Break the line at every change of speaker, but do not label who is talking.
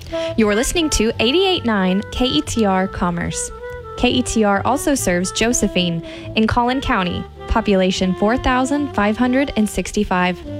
You're listening to 88.9 KETR Commerce. KETR also serves Josephine in Collin County, population 4,565.